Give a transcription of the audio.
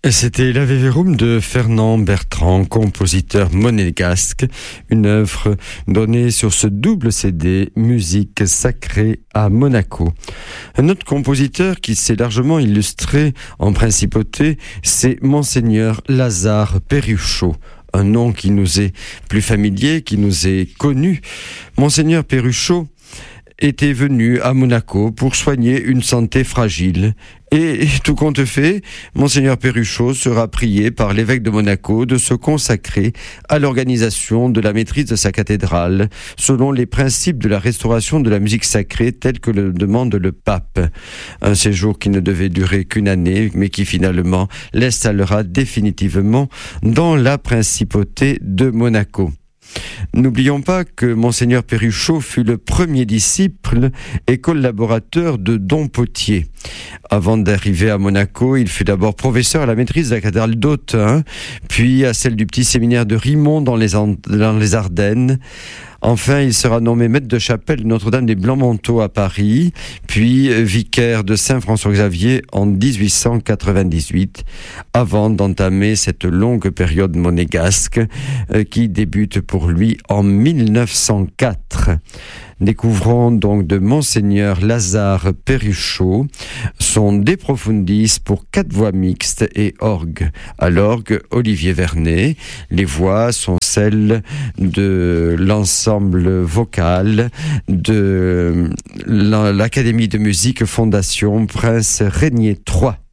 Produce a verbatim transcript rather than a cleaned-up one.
C'était l'Ave Verum de Fernand Bertrand, compositeur monégasque, une œuvre donnée sur ce double C D Musique sacrée à Monaco. Un autre compositeur qui s'est largement illustré en principauté, c'est Monseigneur Lazare Perruchot. Un nom qui nous est plus familier, qui nous est connu. Monseigneur Perruchot était venu à Monaco pour soigner une santé fragile. Et tout compte fait, Monseigneur Perruchot sera prié par l'évêque de Monaco de se consacrer à l'organisation de la maîtrise de sa cathédrale, selon les principes de la restauration de la musique sacrée tels que le demande le pape. Un séjour qui ne devait durer qu'une année, mais qui finalement l'installera définitivement dans la principauté de Monaco. N'oublions pas que Monseigneur Perruchot fut le premier disciple et collaborateur de Dom Pothier. Avant d'arriver à Monaco, il fut d'abord professeur à la maîtrise de la cathédrale d'Autun, puis à celle du petit séminaire de Rimont dans les, dans les Ardennes. Enfin, il sera nommé maître de chapelle de Notre-Dame des Blancs-Manteaux à Paris, puis vicaire de Saint-François-Xavier en dix-huit cent quatre-vingt-dix-huit, avant d'entamer cette longue période monégasque euh, qui débute pour lui en mille neuf cent quatre. Découvrons donc de Monseigneur Lazare Perruchot son De Profundis pour quatre voix mixtes et orgue. À l'orgue, Olivier Vernet. Les voix sont celles de l'ensemble vocal de l'Académie de musique Fondation Prince Régnier trois.